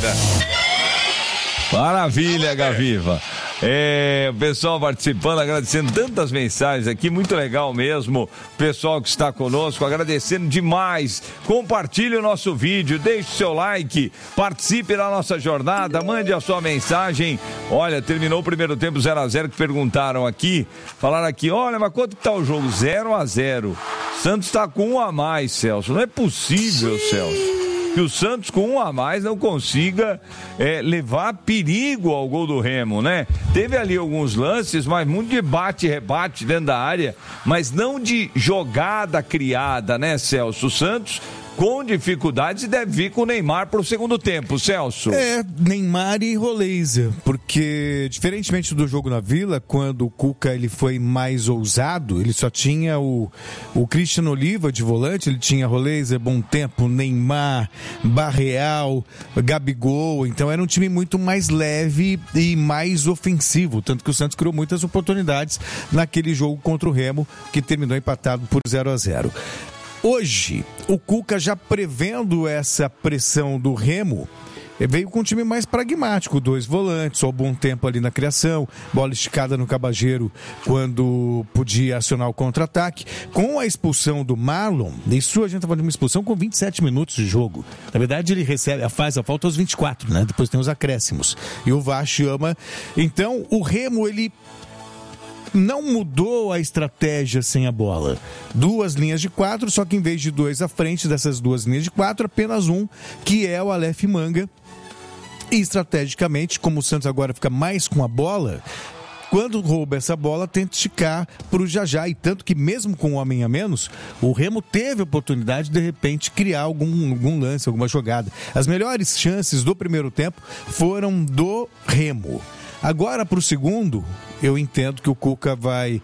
Maravilha, Gaviva. O pessoal participando, agradecendo tantas mensagens aqui, muito legal mesmo. O pessoal que está conosco, agradecendo demais. Compartilhe o nosso vídeo, deixe o seu like, participe da nossa jornada, mande a sua mensagem. Olha, terminou o primeiro tempo 0-0, que perguntaram aqui, falaram aqui, olha, mas quanto que tá o jogo? 0-0. Santos está com 1 a mais, Celso. Não é possível, Celso, que o Santos com 1 a mais não consiga levar perigo ao gol do Remo, né? Teve ali alguns lances, mas muito de bate e rebate dentro da área, mas não de jogada criada, né, Celso? O Santos com dificuldades e deve vir com o Neymar para o segundo tempo, Celso. Neymar e Roleiser, porque diferentemente do jogo na Vila, quando o Cuca ele foi mais ousado, ele só tinha o Cristiano Oliva de volante, ele tinha Roleiser, Bom Tempo, Neymar, Barreal, Gabigol, então era um time muito mais leve e mais ofensivo, tanto que o Santos criou muitas oportunidades naquele jogo contra o Remo, que terminou empatado por 0-0. Hoje, o Cuca já prevendo essa pressão do Remo, veio com um time mais pragmático, 2 volantes, só Bom Tempo ali na criação, bola esticada no Cabageiro quando podia acionar o contra-ataque. Com a expulsão do Marlon, isso a gente estava de uma expulsão com 27 minutos de jogo. Na verdade, ele faz a falta aos 24, né? Depois tem os acréscimos. E o VAR chama. Então, o Remo, ele não mudou a estratégia sem a bola. 2 linhas de 4, só que em vez de 2 à frente dessas 2 linhas de 4, apenas um, que é o Aleph Manga. E estrategicamente, como o Santos agora fica mais com a bola, quando rouba essa bola, tenta esticar para o Jajá. E tanto que mesmo com um homem a menos, o Remo teve a oportunidade de repente criar algum lance, alguma jogada. As melhores chances do primeiro tempo foram do Remo. Agora para o segundo, eu entendo que o Cuca vai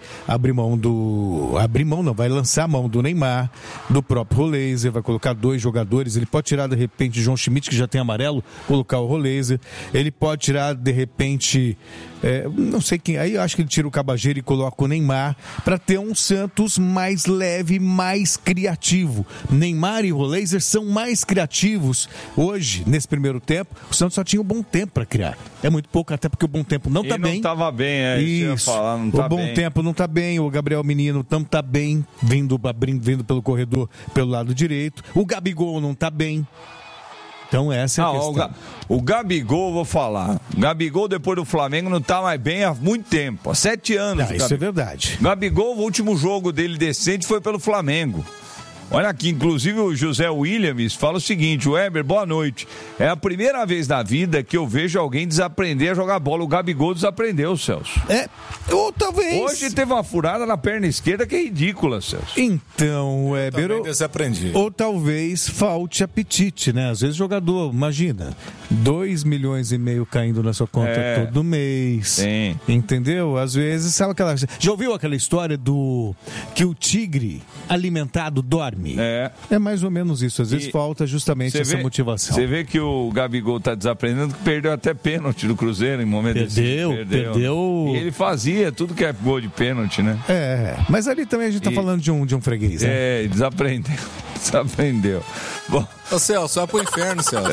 vai lançar a mão do Neymar, do próprio Roleiser, vai colocar 2 jogadores, ele pode tirar de repente João Schmidt, que já tem amarelo, colocar o Roleiser, ele pode tirar de repente, não sei quem, aí eu acho que ele tira o Cabageiro e coloca o Neymar, para ter um Santos mais leve, mais criativo. Neymar e Roleiser são mais criativos hoje, nesse primeiro tempo. O Santos só tinha o Bom Tempo para criar, é muito pouco, até porque o Bom Tempo não está bem. Não estava bem, isso. Falar, não tá o Bom bem. Tempo não está bem, o Gabriel Menino não está bem, vindo pelo corredor pelo lado direito, o Gabigol não está bem. Então essa é a questão. O Gabigol, vou falar, o Gabigol depois do Flamengo não tá mais bem há muito tempo, há 7 anos. Isso é verdade. Gabigol, o último jogo dele decente foi pelo Flamengo. Olha aqui, inclusive o José Williams fala o seguinte: Weber, boa noite. É a primeira vez na vida que eu vejo alguém desaprender a jogar bola. O Gabigol desaprendeu, Celso. Ou talvez. Hoje teve uma furada na perna esquerda que é ridícula, Celso. Então, Weber. Eu desaprendi. Ou talvez falte apetite, né? Às vezes jogador, imagina, 2,5 milhões caindo na sua conta todo mês. Sim. Entendeu? Às vezes, sabe aquela. Já ouviu aquela história do que o tigre alimentado dorme? É mais ou menos isso. Às vezes falta justamente essa motivação. Você vê que o Gabigol tá desaprendendo, que perdeu até pênalti do Cruzeiro em momento Perdeu. E ele fazia tudo que é gol de pênalti, né? Mas ali também a gente tá falando de um freguês, né? Desaprendeu. Bom. Ô Celso, vai pro inferno, Celso.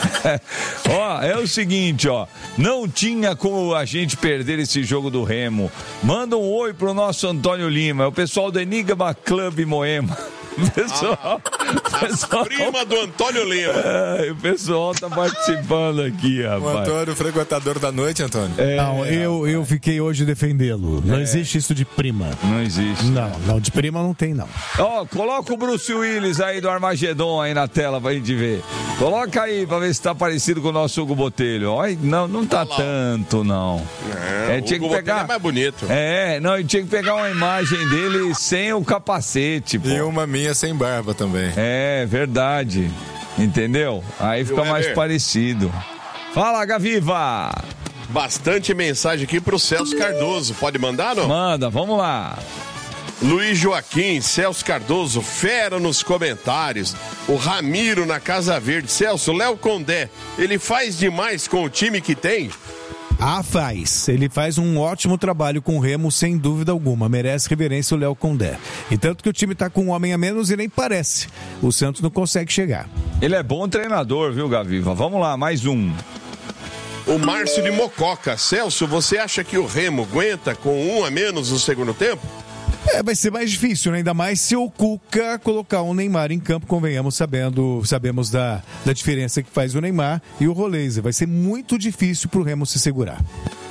É o seguinte, não tinha como a gente perder esse jogo do Remo. Manda um oi pro nosso Antônio Lima, é o pessoal do Enigma Club Moema. Pessoal, prima do Antônio Lima. O pessoal tá participando aqui, rapaz. O Antônio, frequentador da noite, Antônio. Não, eu fiquei hoje defendê-lo. Não existe isso de prima. Não existe. Não, de prima não tem, não. Coloca o Bruce Willis aí do Armagedon aí na tela pra gente ver. Coloca aí pra ver se tá parecido com o nosso Hugo Botelho. Não tá tanto, não. Tinha que pegar... é mais bonito. Tinha que pegar uma imagem dele sem o capacete, pô. E uma minha sem barba também. É verdade. Entendeu? Aí fica mais parecido. Fala, Gaviva! Bastante mensagem aqui pro Celso Cardoso. Pode mandar, não? Manda, vamos lá. Luiz Joaquim, Celso Cardoso, fera nos comentários. O Ramiro na Casa Verde. Celso, Léo Condé, ele faz demais com o time que tem? Faz. Ele faz um ótimo trabalho com o Remo, sem dúvida alguma. Merece reverência o Léo Condé. E tanto que o time tá com um homem a menos e nem parece. O Santos não consegue chegar. Ele é bom treinador, viu, Gaviva? Vamos lá, mais um. O Márcio de Mococa. Celso, você acha que o Remo aguenta com um a menos no segundo tempo? Vai ser mais difícil, né? Ainda mais se o Cuca colocar o Neymar em campo, convenhamos, sabemos da diferença que faz o Neymar e o Roleza. Vai ser muito difícil pro Remo se segurar.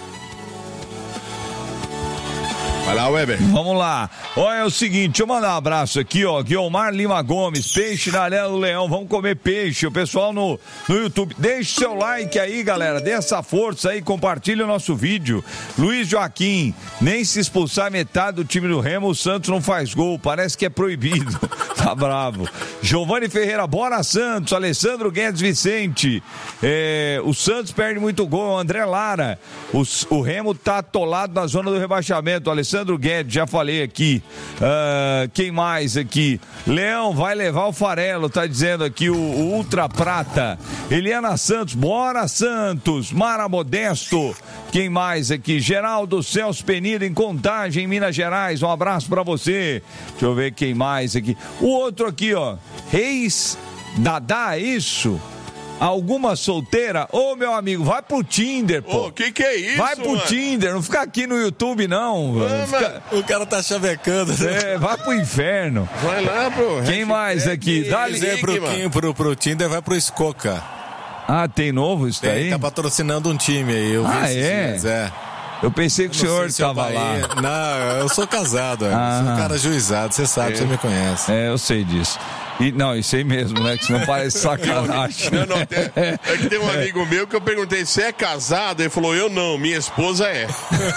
Vai lá, Weber. Vamos lá. Olha, é o seguinte, deixa eu mandar um abraço aqui, ó. Guilmar Lima Gomes, peixe na Arena do Leão. Vamos comer peixe. O pessoal no YouTube. Deixe seu like aí, galera. Dê essa força aí, compartilhe o nosso vídeo. Luiz Joaquim, nem se expulsar metade do time do Remo, o Santos não faz gol. Parece que é proibido. Tá bravo. Giovanni Ferreira, bora Santos. Alessandro Guedes Vicente. O Santos perde muito gol. André Lara. O Remo tá atolado na zona do rebaixamento. Alessandro Guedes, já falei aqui. Quem mais aqui? Leão vai levar o farelo, tá dizendo aqui o Ultra Prata. Eliana Santos, bora Santos. Mara Modesto. Quem mais aqui? Geraldo Celso Penido em Contagem, Minas Gerais. Um abraço pra você. Deixa eu ver quem mais aqui. O outro aqui, ó. Reis Dadá, é isso? Alguma solteira? Ô, meu amigo, vai pro Tinder, pô. Que é isso, vai pro Tinder, não fica aqui no YouTube, não. O cara tá chavecando. Vai pro inferno. Vai lá, pô. Quem mais aqui? Dá-lhe pro Tinder, vai pro Escoca. Tem novo isso daí? Tá patrocinando um time aí. Eu vi esses dias, Eu pensei que o senhor estava lá. Não, eu sou casado. Eu sou um cara juizado, você sabe, você me conhece. Eu sei disso. Isso aí mesmo, né? Que senão parece sacanagem. Não, é que tem um amigo meu que eu perguntei, você é casado? Ele falou, eu não, minha esposa é.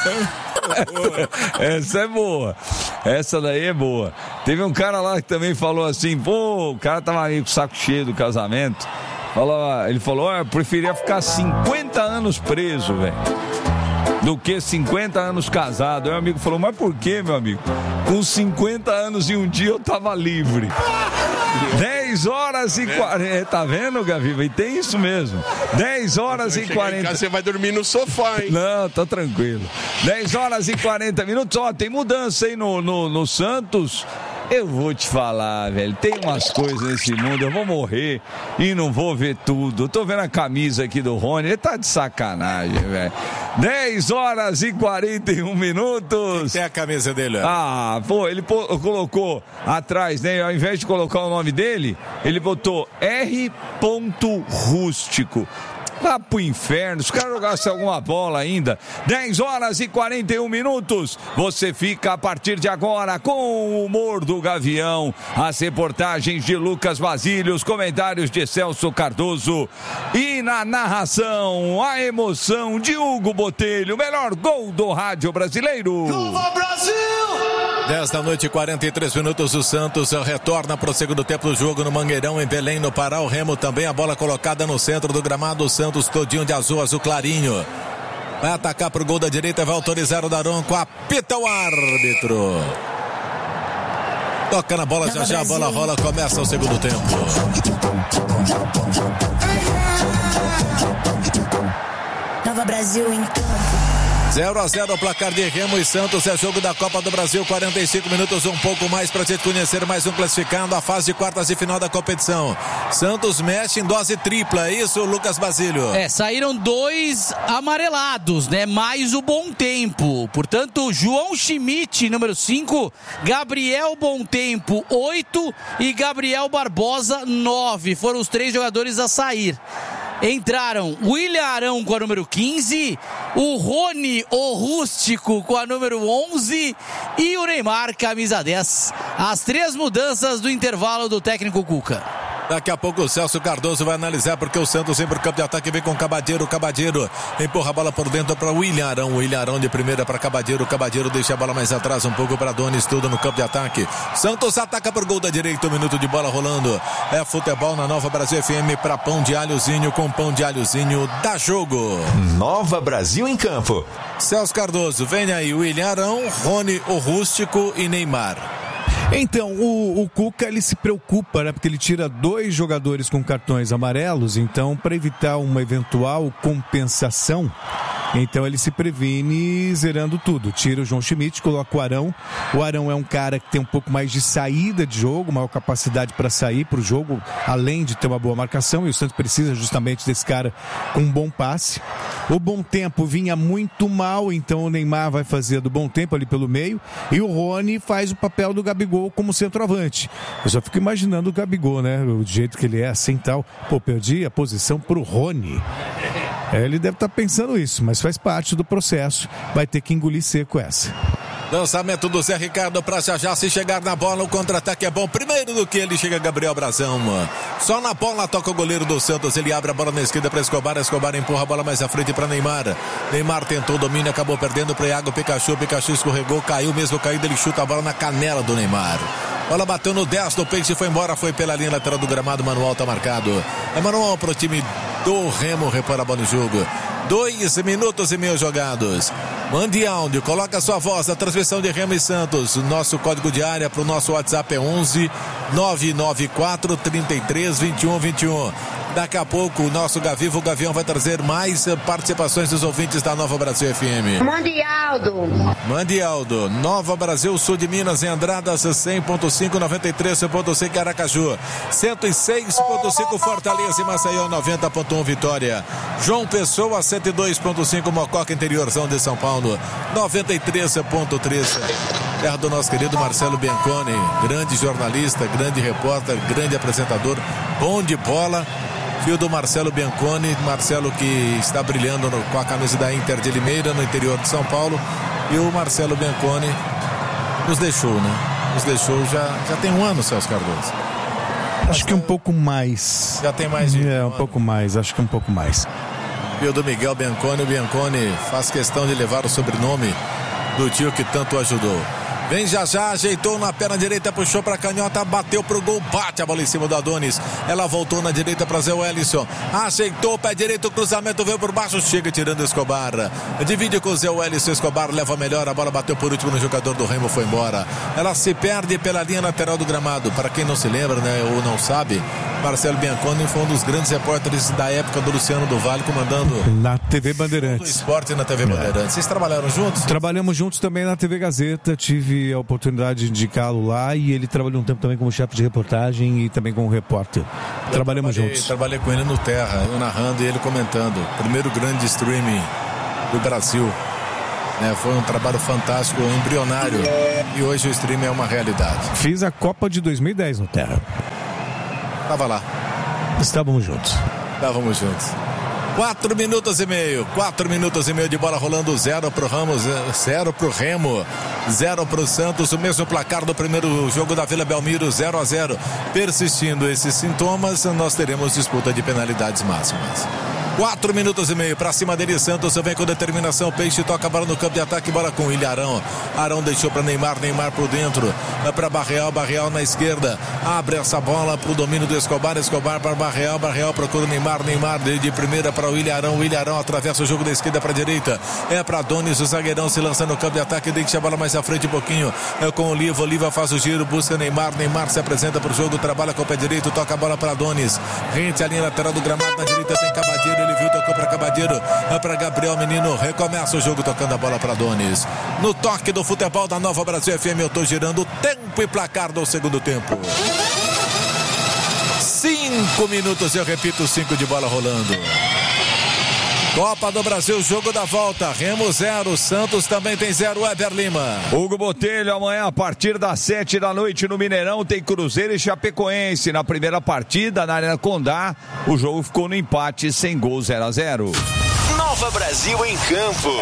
Essa é boa. Essa daí é boa. Teve um cara lá que também falou assim, o cara tava aí com o saco cheio do casamento. Ele falou, eu preferia ficar 50 anos preso, velho, do que 50 anos casado. Aí o amigo falou, mas por que, meu amigo? Com 50 anos e um dia eu tava livre. 10 horas e 40. Tá vendo, Gaviva? E tem isso mesmo. 10 horas e 40. Você vai dormir no sofá, hein? Não, tá tranquilo. 10 horas e 40 minutos. Ó, tem mudança aí no Santos. Eu vou te falar, velho, tem umas coisas nesse mundo, eu vou morrer e não vou ver tudo. Eu tô vendo a camisa aqui do Rony, ele tá de sacanagem, velho. 10 horas e 41 minutos. Tem a camisa dele, ele colocou atrás, né, ao invés de colocar o nome dele, ele botou R. Rústico. Vá pro inferno, se o cara jogasse alguma bola ainda. 10 horas e 41 minutos. Você fica a partir de agora com o humor do Gavião, as reportagens de Lucas Basílio, os comentários de Celso Cardoso e na narração, a emoção de Hugo Botelho, o melhor gol do rádio brasileiro. Viva Brasil! 10 da noite e 43 minutos, o Santos retorna para o segundo tempo do jogo no Mangueirão, em Belém, no Pará. O Remo também, a bola colocada no centro do gramado, o Santos todinho de azul, azul clarinho. Vai atacar para o gol da direita, vai autorizar o Daronco, apita o árbitro. Toca na bola, já a bola rola, começa o segundo tempo. Nova Brasil em campo. 0-0 o placar de Remo e Santos, é jogo da Copa do Brasil, 45 minutos, um pouco mais para a gente conhecer mais um classificado, a fase de quartas de final da competição. Santos mexe em dose tripla, é isso, Lucas Basílio? Saíram 2 amarelados, né? Mais o Bom Tempo. Portanto, João Schmidt, número 5, Gabriel Bom Tempo, 8 e Gabriel Barbosa, 9. Foram os 3 jogadores a sair. Entraram William Arão com a número 15, o Rony, o Rústico, com a número 11 e o Neymar, camisa 10. As 3 mudanças do intervalo do técnico Cuca. Daqui a pouco o Celso Cardoso vai analisar, porque o Santos vem pro campo de ataque, vem com o Cabadeiro empurra a bola por dentro para William Arão de primeira para Cabadeiro deixa a bola mais atrás um pouco para Donis, tudo no campo de ataque. Santos ataca por gol da direita, 1 minuto de bola rolando. É futebol na Nova Brasil FM para Pão de Alhozinho, com Pão de Alhozinho dá jogo. Nova Brasil em campo. Celso Cardoso, vem aí William Arão, Rony, o Rústico e Neymar. Então, o Cuca, ele se preocupa, né? Porque ele tira 2 jogadores com cartões amarelos. Então, para evitar uma eventual compensação, Então ele se previne zerando tudo. Tira o João Schmidt, coloca o Arão. O Arão é um cara que tem um pouco mais de saída de jogo, maior capacidade para sair para o jogo, além de ter uma boa marcação, e o Santos precisa justamente desse cara com um bom passe. O Bom Tempo vinha muito mal, então o Neymar vai fazer do Bom Tempo ali pelo meio, e o Rony faz o papel do Gabigol como centroavante. Eu só fico imaginando o Gabigol, né? O jeito que ele é assim tal. Pô, perdi a posição pro Rony. Ele deve estar pensando isso, mas faz parte do processo. Vai ter que engolir seco essa. Lançamento do Zé Ricardo para já se chegar na bola, o contra-ataque é bom. Primeiro do que ele chega Gabriel Brazão. Só na bola toca o goleiro do Santos, ele abre a bola na esquerda para Escobar. Escobar empurra a bola mais à frente para Neymar. Neymar tentou domínio, acabou perdendo para Iago Pikachu. Pikachu escorregou, caiu, mesmo caído ele chuta a bola na canela do Neymar. Bola bateu no 10 do Peixe, foi embora, foi pela linha lateral do gramado. Manual tá marcado. É manual pro time do Remo repor a bola no jogo. 2 minutos e meio jogados. Mande áudio, coloca a sua voz na transmissão de Remo e Santos. Nosso código de área para o nosso WhatsApp é 11 994 33 21 21. Daqui a pouco o nosso Gavivo, o Gavião, vai trazer mais participações dos ouvintes da Nova Brasil FM. Mande Aldo. Nova Brasil, sul de Minas, em Andradas, 100.5, 93.5 Aracaju, 106.5 Fortaleza e Maceió, 90.1 Vitória. João Pessoa, 102.5 Mococa, interiorzão de São Paulo, 93.3. Terra do nosso querido Marcelo Bianconi, grande jornalista, grande repórter, grande apresentador, bom de bola. Fio do Marcelo Bianconi, Marcelo que está brilhando com a camisa da Inter de Limeira, no interior de São Paulo. E o Marcelo Bianconi nos deixou, né? Nos deixou já tem um ano, Celso Cardoso. Acho que um pouco mais. Já tem mais de um pouco mais, acho que um pouco mais. Fio do Miguel Bianconi, o Bianconi faz questão de levar o sobrenome do tio que tanto ajudou. Vem já, ajeitou na perna direita, puxou pra canhota, bateu pro gol, bate a bola em cima do Adonis. Ela voltou na direita pra Zé Wellison. Ajeitou o pé direito, o cruzamento veio por baixo, chega tirando Escobar. Divide com o Zé Wellison, Escobar leva melhor, a bola bateu por último no jogador do Remo, foi embora. Ela se perde pela linha lateral do gramado. Para quem não se lembra, né, ou não sabe, Marcelo Bianconi foi um dos grandes repórteres da época do Luciano do Vale, comandando na TV Bandeirantes. Do esporte na TV Bandeirantes. Vocês trabalharam juntos? Trabalhamos juntos também na TV Gazeta, tive a oportunidade de indicá-lo lá, e ele trabalhou um tempo também como chefe de reportagem e também como repórter. Trabalhamos juntos. Trabalhei com ele no Terra, eu narrando e ele comentando. Primeiro grande streaming do Brasil. Foi um trabalho fantástico, embrionário, e hoje o streaming é uma realidade. Fiz a Copa de 2010 no Terra. Estava lá. Estávamos juntos. 4 minutos e meio de bola rolando, 0 pro Ramos, 0 pro Remo, 0 pro Santos, o mesmo placar do primeiro jogo da Vila Belmiro, 0-0. Persistindo esses sintomas, nós teremos disputa de penalidades máximas. 4 minutos e meio pra cima dele, Santos vem com determinação, Peixe toca a bola no campo de ataque, bola com o Ilharão. Arão deixou pra Neymar por dentro, pra Barreal na esquerda, abre essa bola pro domínio do Escobar para Barreal procura o Neymar de primeira para o Ilharão atravessa o jogo da esquerda pra direita, é pra Adonis, o zagueirão se lança no campo de ataque, deixa a bola mais à frente um pouquinho, com o Oliva faz o giro, busca Neymar se apresenta pro jogo, trabalha com o pé direito, toca a bola pra Adonis, rente a linha lateral do gramado, na direita tem Cabadeiro, ele viu, tocou para Cabadeiro, para Gabriel Menino, recomeça o jogo tocando a bola para Adonis. No toque do futebol da Nova Brasil FM, eu tô girando o tempo e placar do segundo tempo. 5 minutos, eu repito, 5 de bola rolando. Copa do Brasil, jogo da volta, Remo 0, Santos também tem 0, Eber Lima. Hugo Botelho, amanhã a partir das 7 da noite no Mineirão tem Cruzeiro e Chapecoense. Na primeira partida, na Arena Condá, o jogo ficou no empate sem gol, 0-0. Nova Brasil em campo.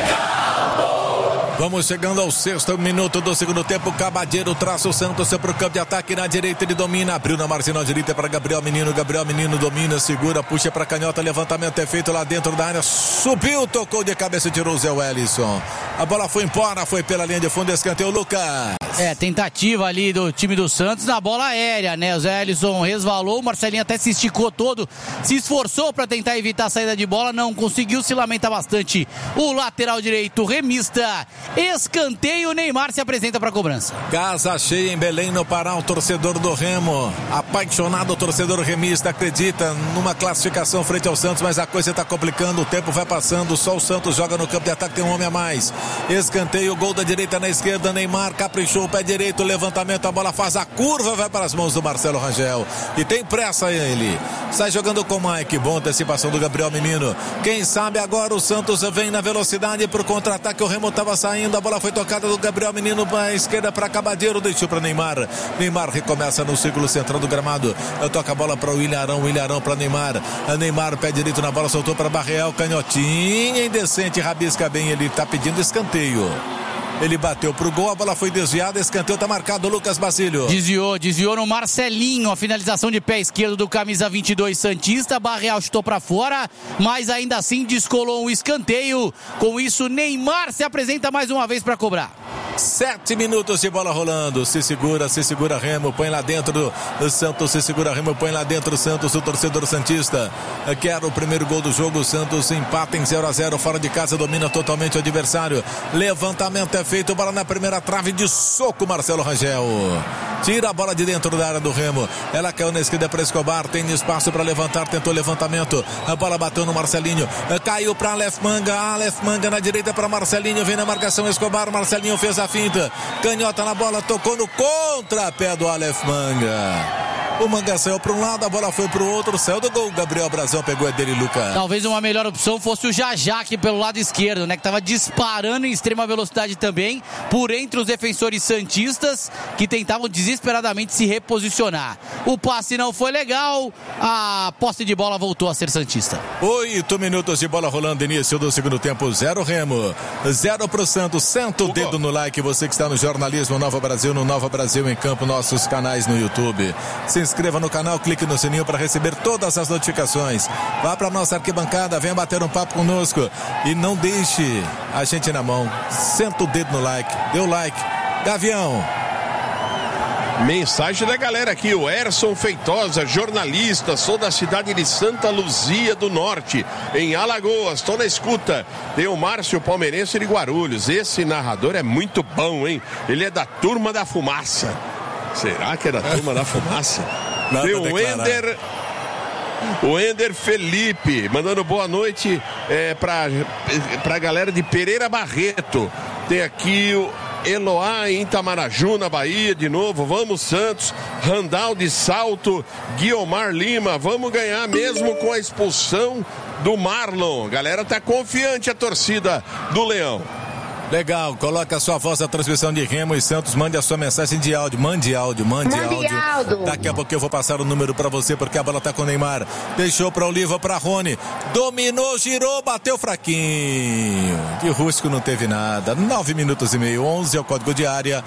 Vamos chegando ao 6º minuto do segundo tempo. Cabadeiro traça o Santos para o campo de ataque. Na direita ele domina, abriu na marginal direita para Gabriel Menino domina, segura, puxa para canhota, levantamento é feito lá dentro da área, subiu, tocou de cabeça, tirou o Zé Wellison. A bola foi embora, foi pela linha de fundo, escanteio, Lucas. Tentativa ali do time do Santos na bola aérea, né? O Zé Ellison resvalou, o Marcelinho até se esticou todo, se esforçou para tentar evitar a saída de bola, não conseguiu, se lamenta bastante o lateral direito remista. Escanteio, o Neymar se apresenta para a cobrança. Casa cheia em Belém, no Pará, o torcedor do Remo, apaixonado, o torcedor remista, acredita numa classificação frente ao Santos, mas a coisa está complicando, o tempo vai passando, só o Santos joga no campo de ataque, tem um homem a mais. Escanteio, gol da direita na esquerda, Neymar caprichou o pé direito, levantamento, a bola faz a curva, vai para as mãos do Marcelo Rangel e tem pressa ele, sai jogando com o Mike, boa antecipação do Gabriel Menino, quem sabe agora o Santos vem na velocidade pro contra-ataque, o Remo estava saindo, a bola foi tocada do Gabriel Menino para esquerda, para Cabadeiro, deixou para Neymar recomeça no círculo central do gramado, toca a bola para o Ilharão para Neymar, Neymar pé direito na bola, soltou para Barreal, canhotinha indecente, rabisca bem, ele está pedindo escanteio. Ele bateu pro gol, a bola foi desviada, escanteio tá marcado, Lucas Basílio. Desviou no Marcelinho, a finalização de pé esquerdo do camisa 22 santista, Barreal chutou pra fora, mas ainda assim descolou um escanteio. Com isso, Neymar se apresenta mais uma vez para cobrar. 7 minutos de bola rolando, se segura Remo, põe lá dentro do Santos, se segura Remo, põe lá dentro o Santos, o torcedor santista quer o primeiro gol do jogo, o Santos empata em 0-0, fora de casa, domina totalmente o adversário, levantamento é feito, bola na primeira trave de soco, Marcelo Rangel tira a bola de dentro da área do Remo, ela caiu na esquerda para Escobar, tem espaço para levantar, tentou levantamento, a bola bateu no Marcelinho, caiu para Aleph Manga na direita para Marcelinho, vem na marcação Escobar, Marcelinho fez a finta, canhota na bola, tocou no contrapé do Aleph Manga. O Manga saiu para um lado, a bola foi para o outro, saiu do gol, Gabriel Brazão pegou a dele, Lucas. Talvez uma melhor opção fosse o Jajá aqui pelo lado esquerdo, né? Que estava disparando em extrema velocidade também, por entre os defensores santistas, que tentavam desesperadamente se reposicionar. O passe não foi legal, a posse de bola voltou a ser santista. 8 minutos de bola rolando, início do segundo tempo, 0 Remo, 0 pro Santos. Senta o dedo no like, você que está no Jornalismo Nova Brasil, no Nova Brasil em Campo, nossos canais no YouTube. Se inscreva no canal, clique no sininho para receber todas as notificações. Vá para nossa arquibancada, venha bater um papo conosco e não deixe a gente na mão. Senta o dedo no like, dê o like. Gavião. Mensagem da galera aqui, o Erson Feitosa, jornalista, sou da cidade de Santa Luzia do Norte, em Alagoas, estou na escuta. Tem o Márcio Palmeirense de Guarulhos, esse narrador é muito bom, hein? Ele é da Turma da Fumaça. Será que é da Turma da Fumaça? Tem o Ender Felipe, mandando boa noite pra galera de Pereira Barreto. Tem aqui o Eloá em Itamaraju, na Bahia, de novo, vamos Santos, Randal de Salto, Guiomar Lima, vamos ganhar mesmo com a expulsão do Marlon. Galera tá confiante, a torcida do Leão. Legal, coloca a sua voz na transmissão de Remo e Santos, mande a sua mensagem de áudio, mande áudio. Daqui a pouco eu vou passar o número pra você, porque a bola tá com o Neymar, deixou pra Oliva, pra Rony, dominou, girou, bateu fraquinho, de rústico não teve nada. 9 minutos e meio, 11 é o código de área,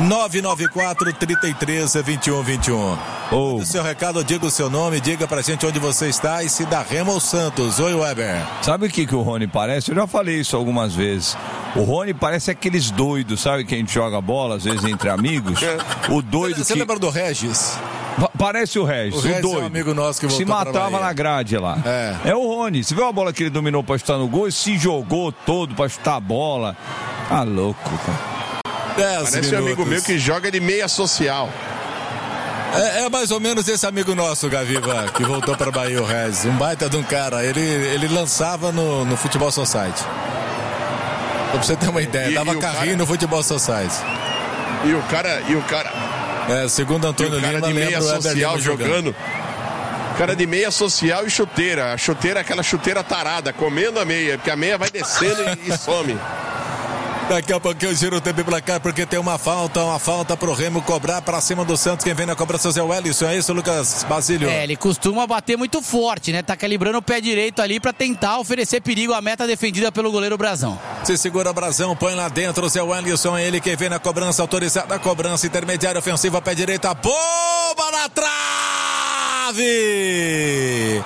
994-33-2121. O seu recado, diga o seu nome, diga pra gente onde você está e se dá Remo ou Santos. Oi, Weber. Sabe o que o Rony parece? Eu já falei isso algumas vezes. O Rony parece aqueles doidos, sabe, que a gente joga bola, às vezes, entre amigos. O doido Você lembra do Regis? Parece o Regis, o Regis doido. É um amigo nosso que voltou se matava na grade lá. É o Rony. Você viu a bola que ele dominou pra chutar no gol e se jogou todo pra chutar a bola? Tá louco, cara. Parece um amigo meu que joga de meia social. É mais ou menos esse amigo nosso, Gaviva, que voltou para Bahia, o Regis. Um baita de um cara. Ele lançava no Futebol Society. Pra você ter uma ideia, dava carrinho no Futebol Society. E o cara. Segundo Antônio Lima, de meia social jogando. Cara de meia social e chuteira. A chuteira, aquela chuteira tarada, comendo a meia, porque a meia vai descendo e some. Daqui a pouquinho eu giro o tempo e placar, porque tem uma falta pro Remo cobrar pra cima do Santos. Quem vem na cobrança é o Zé Wellison, é isso, Lucas Basílio? Ele costuma bater muito forte, né? Tá calibrando o pé direito ali pra tentar oferecer perigo à meta defendida pelo goleiro Brazão. Se segura o Brazão, põe lá dentro o Zé Wellison, é ele quem vem na cobrança, autorizada a cobrança, intermediária ofensiva, pé direito, a bomba na trave!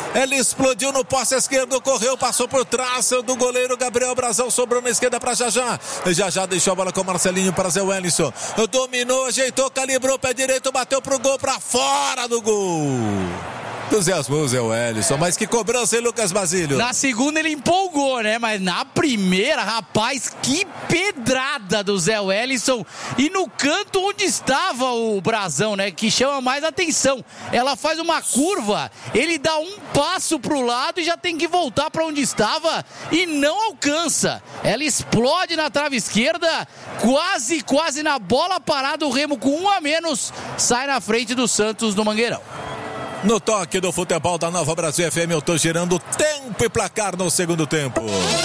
Ele explodiu no poste esquerdo, correu, passou por trás do goleiro Gabriel Brazão, sobrou na esquerda para Jajá. Jajá deixou a bola com Marcelinho para Zé Wellison. Dominou, ajeitou, calibrou, pé direito, bateu pro gol, para fora do gol. Entusiasmou o Zé Wellison, mas que cobrança, hein, Lucas Basílio? Na segunda ele empolgou, né? Mas na primeira, rapaz, que pedrada do Zé Wellison. E no canto onde estava o Brazão, né? Que chama mais atenção. Ela faz uma curva, ele dá um passo pro lado e já tem que voltar para onde estava e não alcança. Ela explode na trave esquerda, quase na bola parada. O Remo com 1 a menos sai na frente do Santos no Mangueirão. No toque do futebol da Nova Brasil FM, eu tô girando tempo e placar no segundo tempo.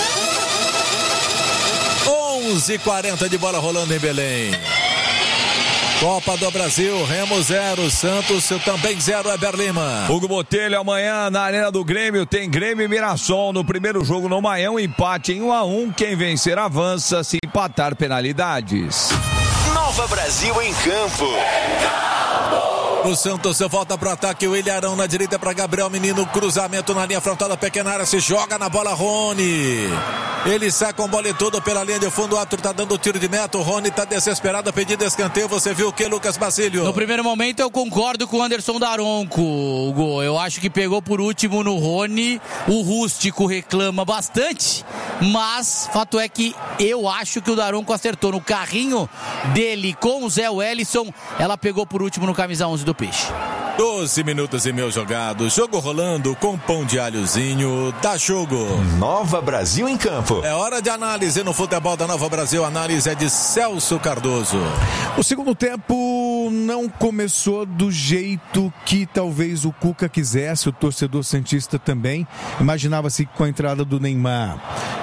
11h40 de bola rolando em Belém. Copa do Brasil, Remo 0, Santos também 0, Eber Lima. Hugo Botelho, amanhã na Arena do Grêmio tem Grêmio e Mirassol no primeiro jogo no Maião, empate em 1-1, quem vencer avança, se empatar penalidades. Nova Brasil em campo. O Santos volta pro ataque, o Ilharão na direita para Gabriel Menino, cruzamento na linha frontal da pequena área, se joga na bola Rony. Ele sai com bola e tudo pela linha de fundo, o Arthur tá dando tiro de meta, o Rony tá desesperado, pedindo escanteio, você viu o que, Lucas Basílio? No primeiro momento eu concordo com o Anderson Daronco, Hugo. Eu acho que pegou por último no Rony, o Rústico reclama bastante, mas fato é que eu acho que o Daronco acertou no carrinho dele com o Zé Wellison, ela pegou por último no camisa 11 do Peixe. 12 minutos e meio jogados, jogo rolando com pão de alhozinho, dá jogo. Nova Brasil em campo. É hora de análise no futebol da Nova Brasil, a análise é de Celso Cardoso. O segundo tempo não começou do jeito que talvez o Cuca quisesse, o torcedor santista também. Imaginava-se com a entrada do Neymar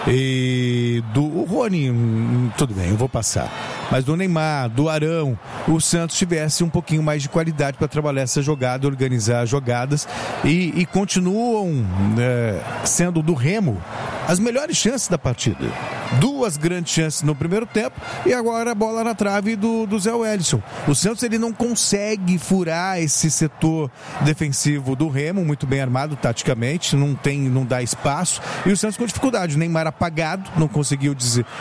e do Rony, tudo bem, eu vou passar. Mas do Neymar, do Arão, o Santos tivesse um pouquinho mais de qualidade para trabalhar essa jogada, organizar jogadas e continuam sendo do Remo as melhores chances da partida. 2 grandes chances no primeiro tempo e agora a bola na trave do Zé Wellison. O Santos ele não consegue furar esse setor defensivo do Remo, muito bem armado taticamente, não dá espaço, e o Santos com dificuldade. O Neymar apagado, não conseguiu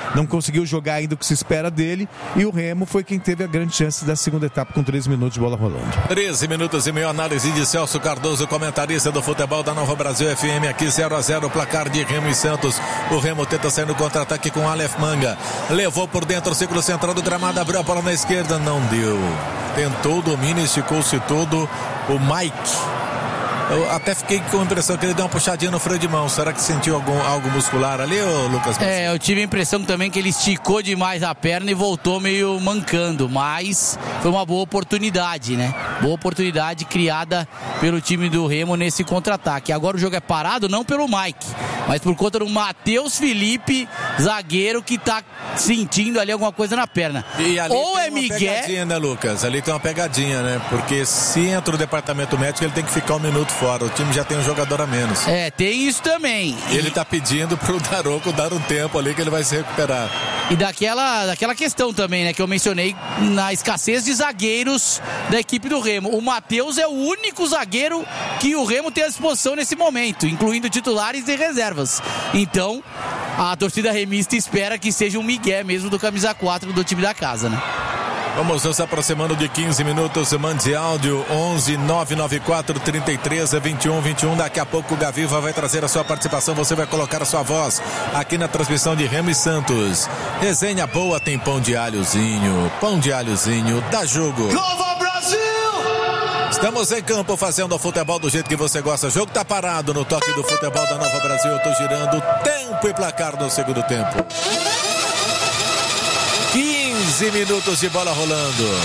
jogar ainda o que se espera dele, e o Remo foi quem teve a grande chance da segunda etapa com 13 minutos de bola rolando. 13 minutos e meio, análise de Celso Cardoso, comentarista do futebol da Nova Brasil FM, aqui 0-0, placar de Remo e Santos. O Remo tenta sair no contra-ataque com Aleph Manga, levou por dentro o círculo central do gramado, abriu a bola na esquerda, não deu, tentou o domínio, esticou-se todo o Mike. Eu até fiquei com a impressão que ele deu uma puxadinha no freio de mão. Será que sentiu algo muscular ali, ô Lucas? Eu tive a impressão também que ele esticou demais a perna e voltou meio mancando, mas foi uma boa oportunidade, né? Boa oportunidade criada pelo time do Remo nesse contra-ataque. Agora o jogo é parado não pelo Mike, mas por conta do Matheus Felipe, zagueiro, que tá sentindo ali alguma coisa na perna. E ali ou tem é uma Miguel, pegadinha, né, Lucas? Ali tem uma pegadinha, né? Porque se entra o departamento médico, ele tem que ficar 1 minuto fora. O time já tem um jogador a menos. Tem isso também. Ele tá pedindo pro Daronco dar um tempo ali que ele vai se recuperar. E daquela questão também, né, que eu mencionei na escassez de zagueiros da equipe do Remo. O Matheus é o único zagueiro que o Remo tem à disposição nesse momento, incluindo titulares e reservas. Então, a torcida remista espera que seja um migué mesmo do camisa 4 do time da casa, né? Vamos nos aproximando de 15 minutos, mande áudio 11 994 33 21 21. Daqui a pouco o Gaviva vai trazer a sua participação, você vai colocar a sua voz aqui na transmissão de Remo e Santos. Resenha boa, tem pão de alhozinho, dá jogo. Nova Brasil! Estamos em campo fazendo o futebol do jeito que você gosta. O jogo tá parado no toque do futebol da Nova Brasil. Eu tô girando tempo e placar no segundo tempo. 15 minutos de bola rolando.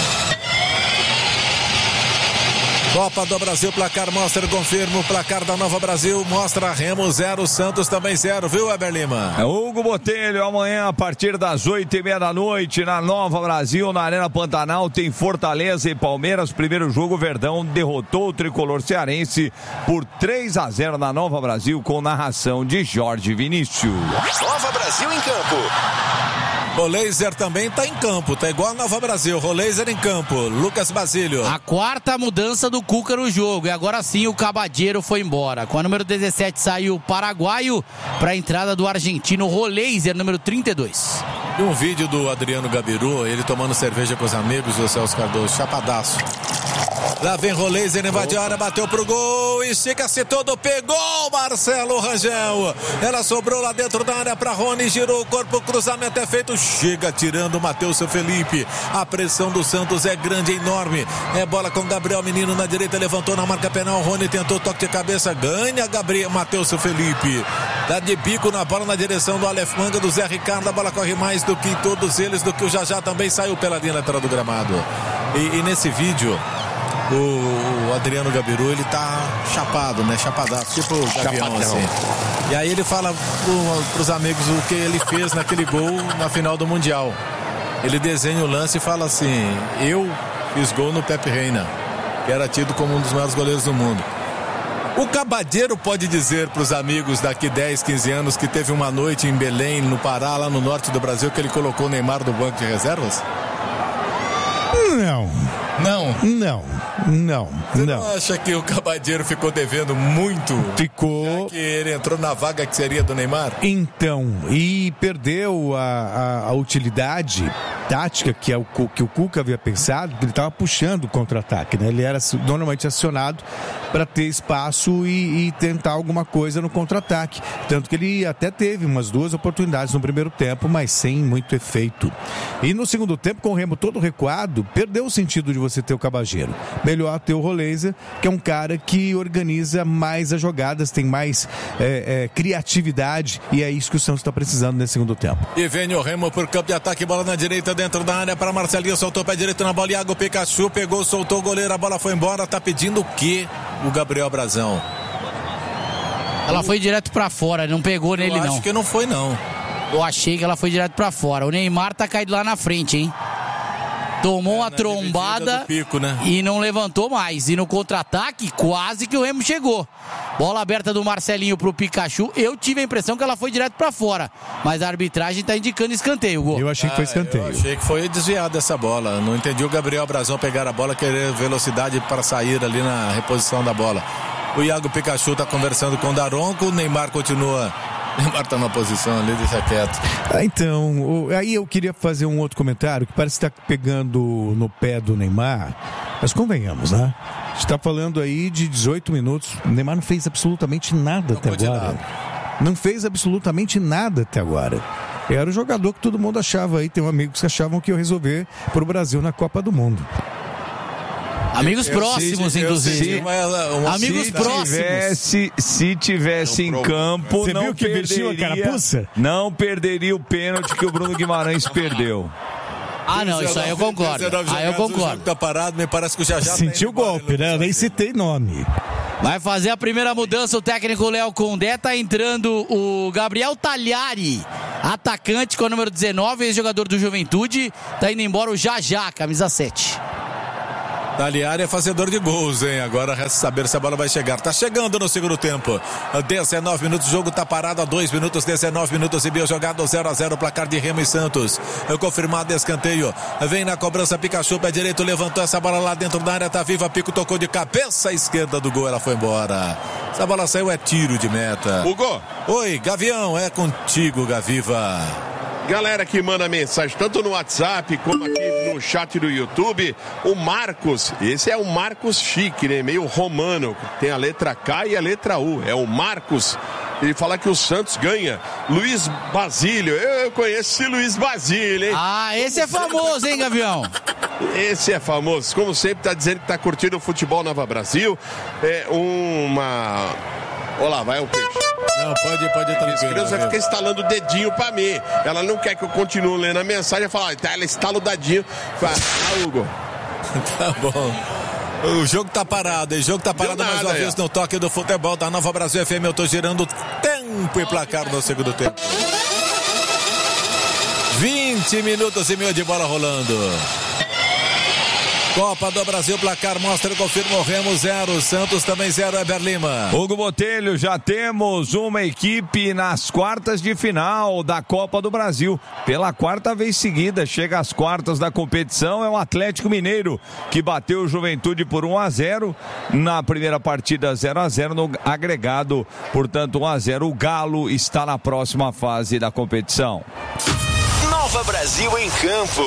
Copa do Brasil, placar mostra, confirma o placar da Nova Brasil, mostra Remo 0, Santos também 0, viu, Eber Lima? Hugo Botelho, amanhã a partir das 8h30 da noite na Nova Brasil, na Arena Pantanal, tem Fortaleza e Palmeiras. Primeiro jogo, Verdão derrotou o tricolor cearense por 3-0 na Nova Brasil, com narração de Jorge Vinícius. Nova Brasil em campo. Roleiser também tá em campo, tá igual a Nova Brasil. Roleiser em campo, Lucas Basílio. A quarta mudança do Cuca no jogo. E agora sim o Cabadeiro foi embora. Com a número 17 saiu o paraguaio para a entrada do argentino Roleiser, número 32. E um vídeo do Adriano Gabiru, ele tomando cerveja com os amigos do Celso Cardoso, chapadaço. Lá vem Roleiser, invadiu a área, bateu pro gol, estica-se todo, pegou Marcelo Rangel. Ela sobrou lá dentro da área para Rony, girou o corpo, o cruzamento é feito, chega tirando o Matheus Felipe. A pressão do Santos é grande, é enorme. É bola com Gabriel Menino na direita, levantou na marca penal, Rony tentou toque de cabeça, ganha Gabriel Matheus Felipe. Dá de bico na bola na direção do Aleph Manga, do Zé Ricardo, a bola corre mais do que todos eles, do que o Jajá também saiu pela linha lateral do gramado. E nesse vídeo o Adriano Gabiru, ele tá chapado, né? Chapadaço, tipo o Gavião, assim. E aí ele fala pros amigos o que ele fez naquele gol na final do Mundial. Ele desenha o lance e fala assim: eu fiz gol no Pepe Reina, que era tido como um dos maiores goleiros do mundo. O Cabadeiro pode dizer pros amigos daqui 10, 15 anos que teve uma noite em Belém, no Pará, lá no norte do Brasil, que ele colocou o Neymar no banco de reservas? Não. Você não acha que o Cabadeiro ficou devendo muito? Ficou. Já que ele entrou na vaga que seria do Neymar? Então, e perdeu a utilidade tática que o Cuca havia pensado, que ele estava puxando o contra-ataque, né? Ele era normalmente acionado para ter espaço e tentar alguma coisa no contra-ataque. Tanto que ele até teve umas 2 oportunidades no primeiro tempo, mas sem muito efeito. E no segundo tempo, com o Remo todo recuado, perdeu o sentido de você ter o Cabageiro. Melhor ter o Roleiser, que é um cara que organiza mais as jogadas, tem mais criatividade, e é isso que o Santos está precisando nesse segundo tempo. E vem o Remo por campo de ataque, bola na direita, dentro da área para Marcelinho, soltou o pé direito na bola, Iago Pikachu pegou, soltou o goleiro, a bola foi embora. Tá pedindo o quê o Gabriel Brazão? Ela foi direto pra fora, não pegou nele não. Acho que não foi não. Eu achei que ela foi direto pra fora. O Neymar tá caído lá na frente, hein? Tomou uma trombada pico, né? E não levantou mais. E no contra-ataque, quase que o Remo chegou. Bola aberta do Marcelinho pro Pikachu. Eu tive a impressão que ela foi direto pra fora. Mas a arbitragem tá indicando escanteio, gol. Eu achei que foi escanteio. Eu achei que foi desviado essa bola. Não entendi o Gabriel Brazão pegar a bola, querer velocidade para sair ali na reposição da bola. O Iago Pikachu tá conversando com o Daronco. O Neymar continua. Neymar tá na posição ali, deixa quieto. Então, aí eu queria fazer um outro comentário que parece que tá pegando no pé do Neymar, mas convenhamos, né? A gente tá falando aí de 18 minutos, o Neymar não fez absolutamente nada até agora. Não fez absolutamente nada até agora. Era o jogador que todo mundo achava aí, tem amigos que achavam que ia resolver pro Brasil na Copa do Mundo. Amigos próximos, inclusive. Amigos próximos. Se tivesse em campo, você não viu que vestiu a carapuça? Não perderia o pênalti que o Bruno Guimarães perdeu. Ah, não, isso aí eu concordo. Aí eu concordo. Tá parado, me parece que o Jajá sentiu o golpe, né? Eu nem citei nome. Vai fazer a primeira mudança o técnico Léo Condé. Tá entrando o Gabriel Talhari, atacante com o número 19, ex-jogador do Juventude. Tá indo embora o Jajá, camisa 7. Talhari é fazedor de gols, hein? Agora resta saber se a bola vai chegar. Tá chegando no segundo tempo. 19 minutos, o jogo tá parado há 2 minutos, 19 minutos e meio jogado, 0-0, placar de Remo e Santos. Confirmado escanteio. Vem na cobrança, Pikachu, pé direito, levantou essa bola lá dentro da área, tá viva, Pico tocou de cabeça esquerda do gol, ela foi embora. Essa bola saiu, é tiro de meta. Hugo. Oi, Gavião, é contigo, Gaviva. Galera que manda mensagem tanto no WhatsApp como aqui no chat do YouTube. O Marcos, esse é o Marcos chique, né? Meio romano, tem a letra K e a letra U. É o Marcos. Ele fala que o Santos ganha. Luiz Basílio, eu conheço esse Luiz Basílio, hein? Ah, esse é famoso, hein, Gavião? Esse é famoso. Como sempre, tá dizendo que tá curtindo o futebol Nova Brasil. É uma... Olha lá, vai o peixe. Não, pode tranquilo. As crianças vai ficar instalando o dedinho pra mim. Ela não quer que eu continue lendo a mensagem. Fala, então ela instala o dadinho. Fala, Hugo. Tá bom. O jogo tá parado, o jogo tá parado mais uma vez no toque do futebol da Nova Brasil FM. Eu tô girando tempo e placar no segundo tempo. 20 minutos e meio de bola rolando. Copa do Brasil, placar mostra e confirma o Remo 0, Santos também 0, Eber Lima. Hugo Botelho, já temos uma equipe nas quartas de final da Copa do Brasil. Pela quarta vez seguida, chega às quartas da competição, é o Atlético Mineiro, que bateu o Juventude por 1-0, na primeira partida 0-0, no agregado, portanto 1-0, o Galo está na próxima fase da competição. Nova Brasil em campo.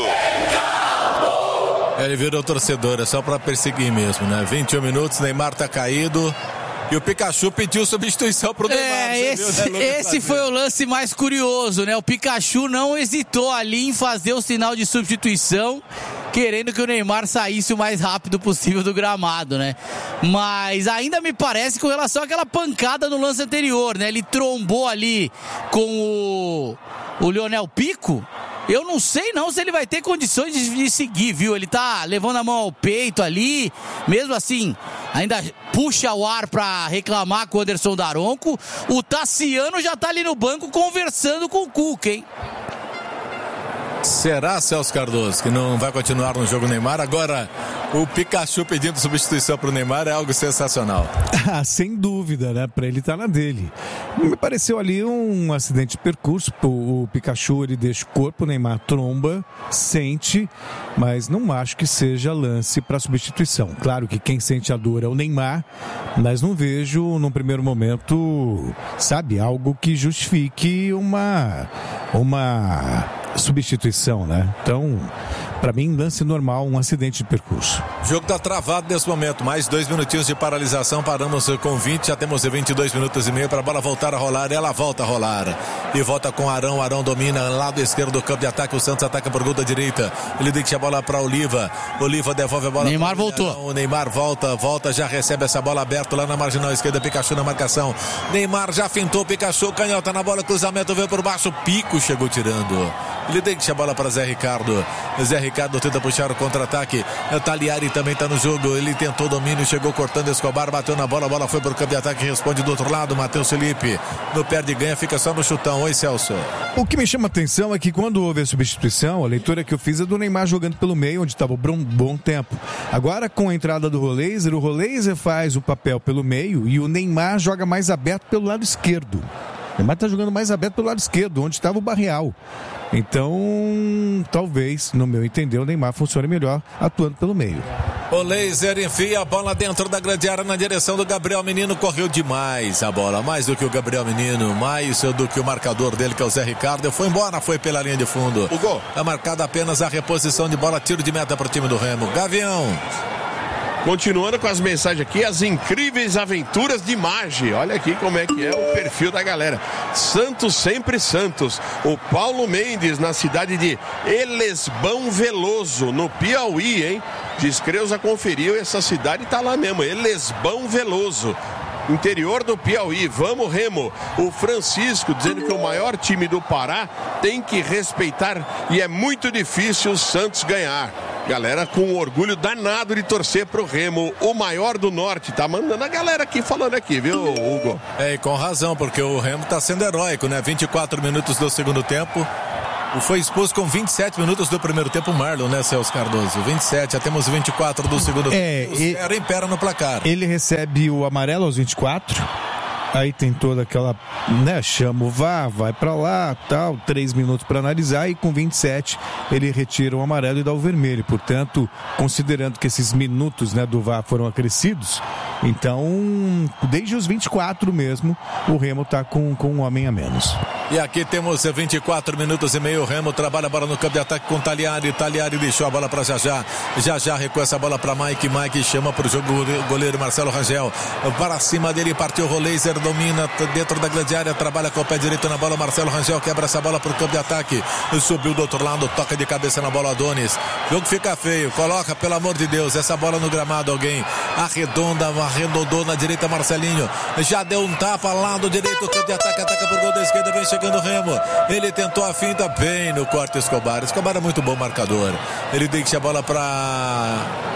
Ele virou torcedor, é só pra perseguir mesmo, né? 21 minutos, Neymar tá caído. E o Pikachu pediu substituição pro Neymar. Esse foi o lance mais curioso, né? O Pikachu não hesitou ali em fazer o sinal de substituição, querendo que o Neymar saísse o mais rápido possível do gramado, né? Mas ainda me parece com relação àquela pancada no lance anterior, né? Ele trombou ali com o Lionel Pico. Eu não sei não se ele vai ter condições de seguir, viu? Ele tá levando a mão ao peito ali, mesmo assim, ainda puxa o ar pra reclamar com o Anderson Daronco. O Tassiano já tá ali no banco conversando com o Cuca, hein? Será, Celso Cardoso, que não vai continuar no jogo Neymar? Agora, o Pikachu pedindo substituição pro Neymar é algo sensacional. Sem dúvida, né? Pra ele tá na dele. Me pareceu ali um acidente de percurso. O Pikachu, ele deixa o corpo, o Neymar tromba, sente, mas não acho que seja lance para substituição. Claro que quem sente a dor é o Neymar, mas não vejo, num primeiro momento, sabe, algo que justifique uma substituição, né? Então, para mim, lance normal, um acidente de percurso. O jogo tá travado nesse momento, mais 2 minutinhos de paralisação, paramos com 20, já temos 22 minutos e meio para a bola voltar a rolar, ela volta a rolar e volta com Arão domina lado esquerdo do campo de ataque, o Santos ataca por gol da direita, ele deixa a bola para Oliva devolve a bola, Neymar voltou, o Neymar volta, já recebe essa bola aberta lá na marginal esquerda, Pikachu na marcação, Neymar já fintou, Pikachu, canhota na bola, cruzamento veio por baixo, Pico chegou tirando, ele deixa a bola para Zé Ricardo tenta puxar o contra-ataque, Taliari também está no jogo, ele tentou domínio, chegou cortando, Escobar bateu na bola, a bola foi para o campo de ataque, responde do outro lado, Matheus Felipe, no perde e ganha, fica só no chutão. Oi, Celso. O que me chama a atenção é que quando houve a substituição, a leitura que eu fiz é do Neymar jogando pelo meio, onde estava um bom tempo. Agora, com a entrada do Roleiser, o Roleiser faz o papel pelo meio e o Neymar joga mais aberto pelo lado esquerdo. O Neymar está jogando mais aberto pelo lado esquerdo, onde estava o Barreal. Então, talvez, no meu entender, o Neymar funcione melhor atuando pelo meio. O Laser enfia a bola dentro da grande área na direção do Gabriel Menino, correu demais a bola, mais do que o Gabriel Menino, mais do que o marcador dele, que é o Zé Ricardo, foi embora, foi pela linha de fundo. O gol. Tá marcada apenas a reposição de bola, tiro de meta para o time do Remo. Gavião. Continuando com as mensagens aqui, as incríveis aventuras de Magi. Olha aqui como é que é o perfil da galera. Santos sempre Santos. O Paulo Mendes, na cidade de Elesbão Veloso, no Piauí, hein? Diz Creuza conferiu, essa cidade tá lá mesmo, Elesbão Veloso. Interior do Piauí, vamos Remo. O Francisco dizendo que o maior time do Pará tem que respeitar e é muito difícil o Santos ganhar. Galera com orgulho danado de torcer pro Remo, o maior do norte, tá mandando a galera aqui falando aqui, viu, Hugo? É, e com razão, porque o Remo tá sendo heróico, né? 24 minutos do segundo tempo. Foi expulso com 27 minutos do primeiro tempo o Marlon, né, Celso Cardoso? 27, já temos 24 do segundo tempo. O impera no placar. Ele recebe o amarelo aos 24. Aí tem toda aquela, né, chama o VAR, vai pra lá, tal, 3 minutos para analisar e com 27 ele retira o amarelo e dá o vermelho. Portanto, considerando que esses minutos, né, do VAR foram acrescidos, então, desde os 24 mesmo, o Remo tá com um homem a menos. E aqui temos 24 minutos e meio, o Remo trabalha a bola no campo de ataque com Taliari deixou a bola para Já recua essa bola para Mike chama para o jogo o goleiro Marcelo Rangel, para cima dele partiu o Roleiser, domina dentro da grande área, trabalha com o pé direito na bola, Marcelo Rangel quebra essa bola para o campo de ataque, subiu do outro lado, toca de cabeça na bola Adonis, o jogo fica feio, coloca pelo amor de Deus essa bola no gramado, alguém arredondou na direita, Marcelinho já deu um tapa lá do direito, o campo de ataque, ataca por gol da esquerda, vem chegando o Remo, ele tentou a finta bem no corte Escobar é muito bom marcador, ele deixa a bola para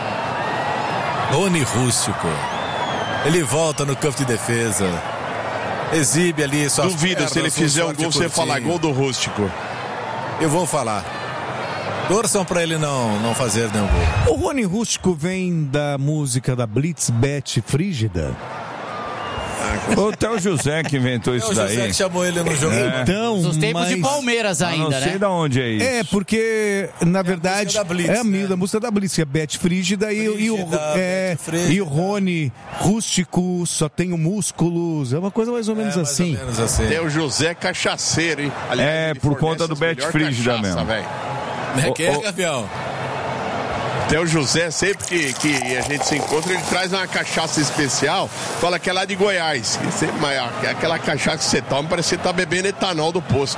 Rony Rústico, ele volta no campo de defesa, exibe ali suas duvido pernas, se ele fizer um gol, você falar gol do Rústico. Eu vou falar Torçam pra ele não fazer nenhum gol. O Rony Rústico vem da música da Blitz Bet Frígida. Até o José que inventou isso daí. O José que chamou ele no jogo. Então, Nos tempos de Palmeiras ainda, não sei né? de onde é isso. É, porque, na verdade, a Blitz, é a música da Blitz, que é Bet Frígida, e o Rony Rústico só tem músculos, é uma coisa mais ou menos assim. Tem o José Cachaceiro, hein? Aliás, por conta do Bet Frígida mesmo. Que é, Gavião? Até o José, sempre que a gente se encontra, ele traz uma cachaça especial, fala que é lá de Goiás. Aquela cachaça que você toma, parece que você tá bebendo etanol do posto.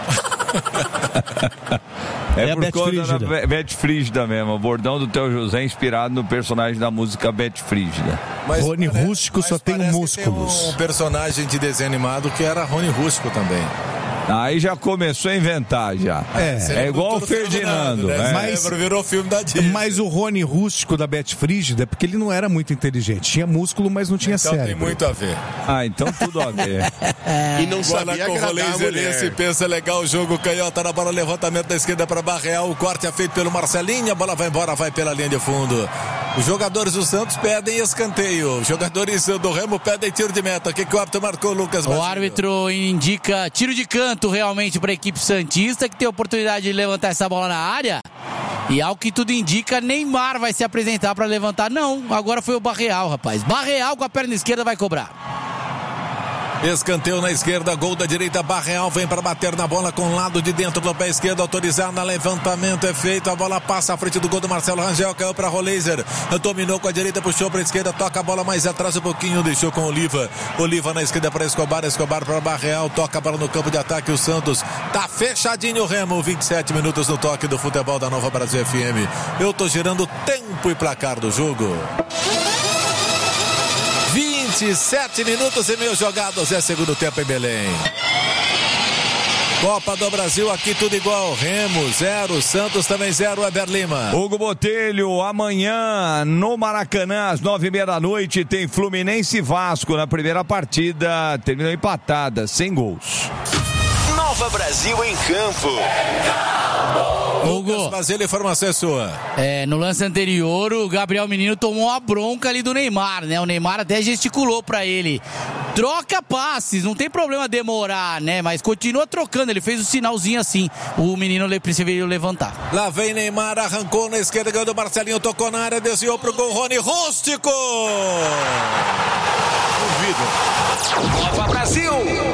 É por conta da Bet Frígida mesmo. O bordão do Theo José é inspirado no personagem da música Bet Frígida. Rony Rústico só tem músculos. Tem um personagem de desenho animado que era Rony Rústico também. Aí já começou a inventar já. É igual o Ferdinando. Mas virou filme da Disney. Mas o Rony Rústico da Bet Frígida é porque ele não era muito inteligente. Tinha músculo, mas não tinha cérebro. Então tem muito a ver. Então tudo a ver. E não sabia agradar a mulher. Se pensa legal o jogo, canhota na bola, levantamento da esquerda para Barreal, o corte é feito pelo Marcelinho, a bola vai embora, vai pela linha de fundo. Os jogadores do Santos pedem escanteio, os jogadores do Remo pedem tiro de meta. O que o árbitro marcou, Lucas Basílio? O árbitro indica tiro de canto realmente para a equipe santista, que tem a oportunidade de levantar essa bola na área. E ao que tudo indica, Neymar vai se apresentar para levantar. Não, agora foi o Barreal, rapaz. Barreal com a perna esquerda vai cobrar. Escanteio na esquerda, gol da direita, Barreal vem para bater na bola com o lado de dentro do pé esquerdo, autorizado, levantamento é feito, a bola passa à frente do gol do Marcelo Rangel, caiu para Roleiser, dominou com a direita, puxou para a esquerda, toca a bola mais atrás um pouquinho, deixou com Oliva na esquerda para Escobar para Barreal, toca a bola no campo de ataque, o Santos tá fechadinho, o Remo, 27 minutos no toque do futebol da Nova Brasil FM. Eu tô girando tempo e placar do jogo. 27 minutos e meio jogados, é segundo tempo em Belém. Copa do Brasil, aqui tudo igual. Remo 0, Santos também 0, Weber Lima. Hugo Botelho, amanhã no Maracanã, às 9h30 da noite, tem Fluminense e Vasco na primeira partida. Terminou empatada, sem gols. Nova Brasil em campo. Hugo, Basílio, a informação é sua. No lance anterior, o Gabriel Menino tomou uma bronca ali do Neymar, né? O Neymar até gesticulou pra ele. Troca passes, não tem problema demorar, né? Mas continua trocando, ele fez o sinalzinho assim. O menino preferiu levantar. Lá vem Neymar, arrancou na esquerda, ganhou do Marcelinho, tocou na área, desviou pro gol, Rony Rústico! Nova Brasil!